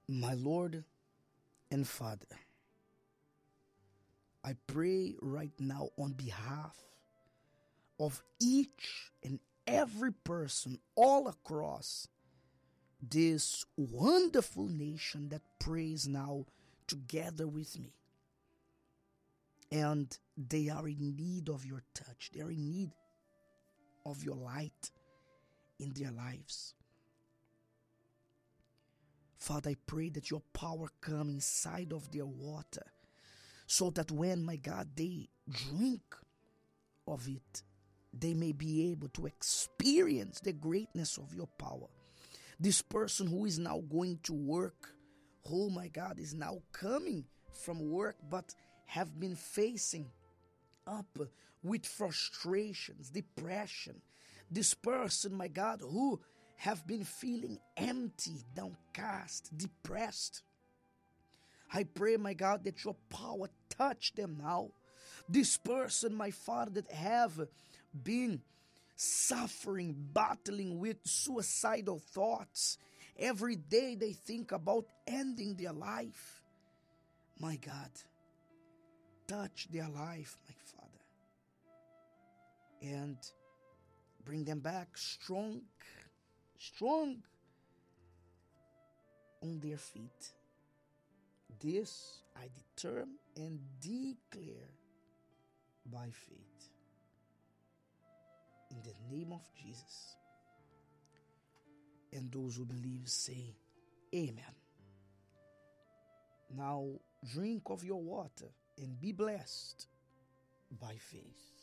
My Lord and Father, I pray right now on behalf of each and every person all across this wonderful nation that prays now together with me. And they are in need of your touch. They are in need of your light in their lives. Father, I pray that your power come inside of their water so that when, my God, they drink of it, they may be able to experience the greatness of your power. This person who is now going to work, oh my God, is now coming from work but have been facing up with frustrations, depression. This person, my God, who have been feeling empty, downcast, depressed. I pray, my God, that your power touch them now. This person, my Father, that have been suffering, battling with suicidal thoughts. Every day they think about ending their life. My God, touch their life, my Father, and bring them back strong on their feet. This I determine and declare by faith. In the name of Jesus. And those who believe say, Amen. Now drink of your water and be blessed by faith.